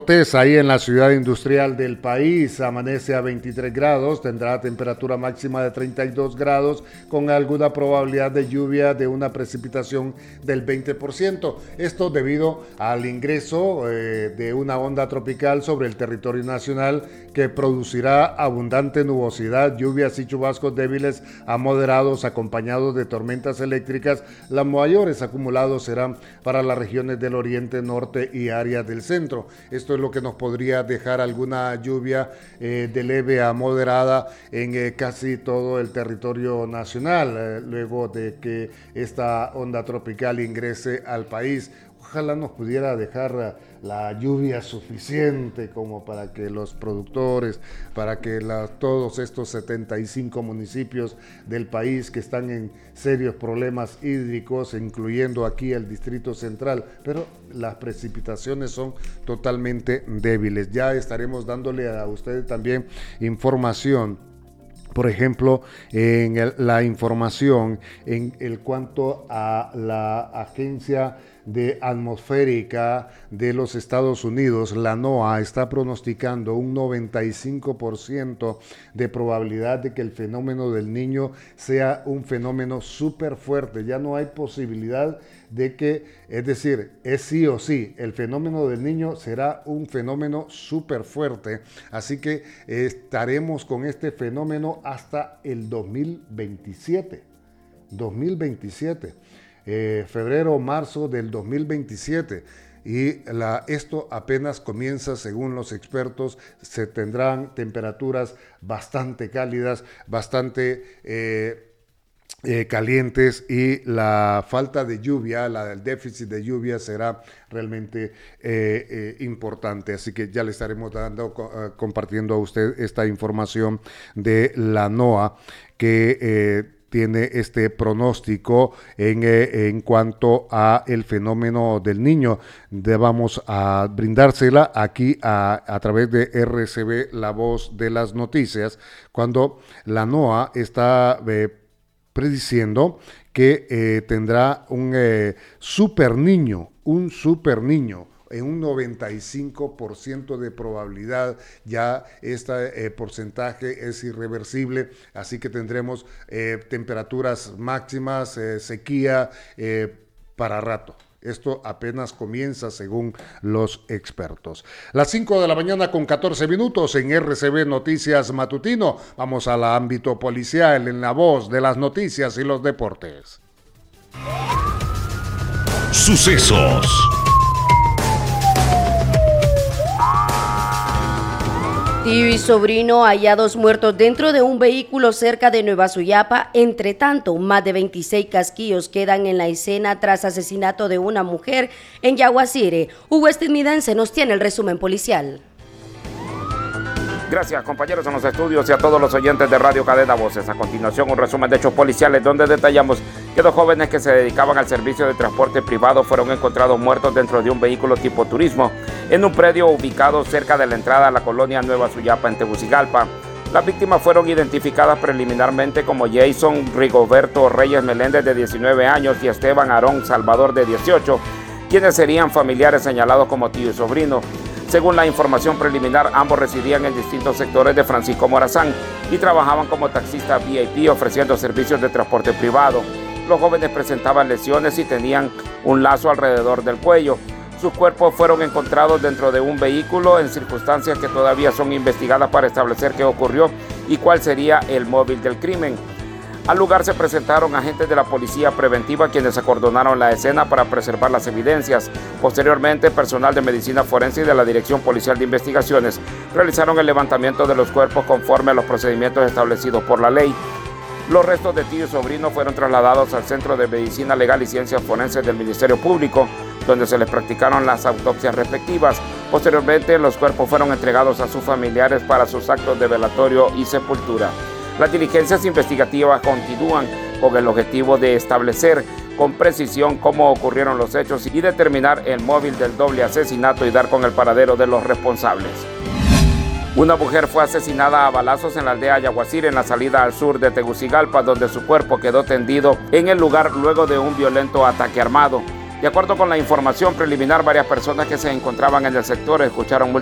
Ahí en la ciudad industrial del país amanece a 23 grados, tendrá temperatura máxima de 32 grados con alguna probabilidad de lluvia de una precipitación del 20%. Esto debido al ingreso de una onda tropical sobre el territorio nacional que producirá abundante nubosidad, lluvias y chubascos débiles a moderados acompañados de tormentas eléctricas. Los mayores acumulados serán para las regiones del oriente, norte y áreas del centro. Esto es lo que nos podría dejar alguna lluvia de leve a moderada en casi todo el territorio nacional, luego de que esta onda tropical ingrese al país. Ojalá nos pudiera dejar la lluvia suficiente como para que los productores, para que todos estos 75 municipios del país que están en serios problemas hídricos, incluyendo aquí el Distrito Central, pero las precipitaciones son totalmente débiles. Ya estaremos dándole a ustedes también información. Por ejemplo, la información en cuanto a la Agencia de Atmosférica de los Estados Unidos, la NOAA, está pronosticando un 95% de probabilidad de que el fenómeno del Niño sea un fenómeno súper fuerte. Ya no hay posibilidad de que, es decir, es sí o sí, el fenómeno del Niño será un fenómeno súper fuerte. Así que estaremos con este fenómeno hasta el 2027. Febrero, marzo del 2027. Y esto apenas comienza, según los expertos. Se tendrán temperaturas bastante cálidas, bastante calientes, y la falta de lluvia, el déficit de lluvia será realmente importante. Así que ya le estaremos compartiendo a usted esta información de la NOAA que tiene este pronóstico en cuanto a el fenómeno del Niño. Vamos a brindársela aquí a través de RCB, la voz de las noticias, cuando la NOAA está prediciendo que tendrá un super niño en un 95% de probabilidad. Ya este porcentaje es irreversible, así que tendremos temperaturas máximas, sequía para rato. Esto apenas comienza, según los expertos. Las 5 de la mañana con 14 minutos en RCB Noticias Matutino. Vamos al ámbito policial en la voz de las noticias y los deportes. Sucesos. Tío y sobrino hallados muertos dentro de un vehículo cerca de Nueva Suyapa. Entre tanto, más de 26 casquillos quedan en la escena tras asesinato de una mujer en Yaguacire. Hugo Estadounidense nos tiene el resumen policial. Gracias, compañeros en los estudios y a todos los oyentes de Radio Cadena Voces. A continuación, un resumen de hechos policiales donde detallamos que 2 jóvenes que se dedicaban al servicio de transporte privado fueron encontrados muertos dentro de un vehículo tipo turismo en un predio ubicado cerca de la entrada a la colonia Nueva Suyapa en Tegucigalpa. Las víctimas fueron identificadas preliminarmente como Jason Rigoberto Reyes Meléndez, de 19 años, y Esteban Aarón Salvador, de 18, quienes serían familiares señalados como tío y sobrino. Según la información preliminar, ambos residían en distintos sectores de Francisco Morazán y trabajaban como taxistas VIP ofreciendo servicios de transporte privado. Los jóvenes presentaban lesiones y tenían un lazo alrededor del cuello. Sus cuerpos fueron encontrados dentro de un vehículo en circunstancias que todavía son investigadas para establecer qué ocurrió y cuál sería el móvil del crimen. Al lugar se presentaron agentes de la policía preventiva, quienes acordonaron la escena para preservar las evidencias. Posteriormente, personal de medicina forense y de la Dirección Policial de Investigaciones realizaron el levantamiento de los cuerpos conforme a los procedimientos establecidos por la ley. Los restos de tío y sobrino fueron trasladados al Centro de Medicina Legal y Ciencias Forenses del Ministerio Público, donde se les practicaron las autopsias respectivas. Posteriormente, los cuerpos fueron entregados a sus familiares para sus actos de velatorio y sepultura. Las diligencias investigativas continúan con el objetivo de establecer con precisión cómo ocurrieron los hechos y determinar el móvil del doble asesinato y dar con el paradero de los responsables. Una mujer fue asesinada a balazos en la aldea Yaguacire, en la salida al sur de Tegucigalpa, donde su cuerpo quedó tendido en el lugar luego de un violento ataque armado. De acuerdo con la información preliminar, varias personas que se encontraban en el sector escucharon